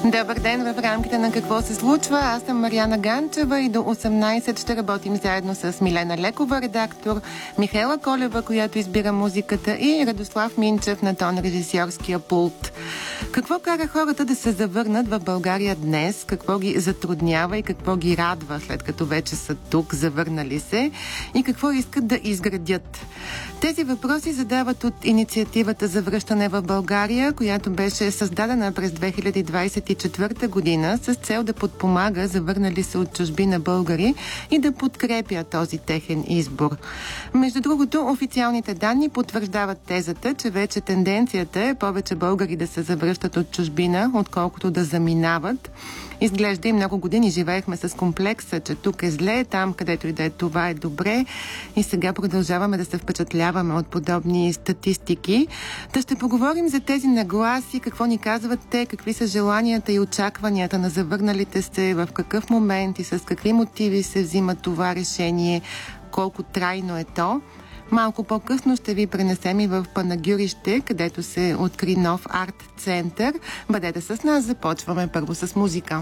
Добър ден в рамките на Какво се случва. Аз съм Мариана Ганчева и до 18 ще работим заедно с Милена Лекова, редактор, Михайла Колева, която избира музиката, и Радослав Минчев на тон режисьорския пулт. Какво кара хората да се завърнат в България днес? Какво ги затруднява и какво ги радва, след като вече са тук, завърнали се? И какво искат да изградят? Тези въпроси задават от инициативата за връщане в България, която беше създадена през 2024 година с цел да подпомага завърнали се от чужбина българи и да подкрепя този техен избор. Между другото, официалните данни потвърждават тезата, че вече тенденцията е повече българи да се завръщат от чужбина, отколкото да заминават. Изглежда и много години живеехме с комплекса, че тук е зле, там където и да е това е добре, и сега продължаваме да се впечатляваме от подобни статистики. Та ще поговорим за тези нагласи, какво ни казват те, какви са желанията и очакванията на завърналите се, в какъв момент и с какви мотиви се взима това решение, колко трайно е то. Малко по-късно ще ви пренесем и в Панагюрище, където се откри нов арт-център. Бъдете с нас, започваме първо с музика.